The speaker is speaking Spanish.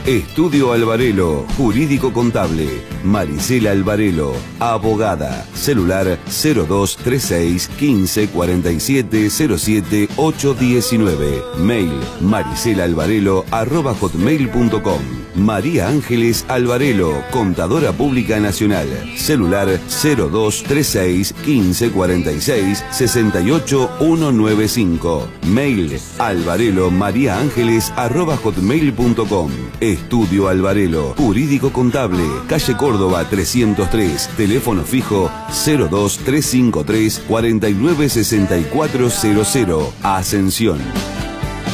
Estudio Alvarelo, jurídico contable. Maricela Alvarelo, abogada. Celular 0236 15 47 07 819. Mail maricelalvarelo@hotmail.com. María Ángeles Alvarelo, contadora pública nacional. Celular 0236 15 46 68 195. Mail alvarelomariaangeles@hotmail.com. Estudio Alvarelo, jurídico contable, calle Córdoba 303, teléfono fijo 02353 496400, Ascensión.